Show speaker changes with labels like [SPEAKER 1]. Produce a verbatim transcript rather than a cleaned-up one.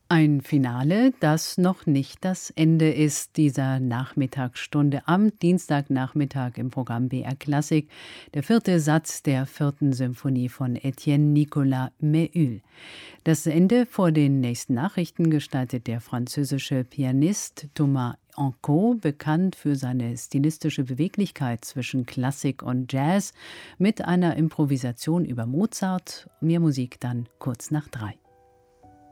[SPEAKER 1] Ein Finale, das noch nicht das Ende ist dieser Nachmittagsstunde am Dienstagnachmittag im Programm B R Klassik. Der vierte Satz der vierten Symphonie von Etienne Nicolas Méhul. Das Ende vor den nächsten Nachrichten gestaltet der französische Pianist Thomas Anco, bekannt für seine stilistische Beweglichkeit zwischen Klassik und Jazz, mit einer Improvisation über Mozart. Mehr Musik dann kurz nach drei.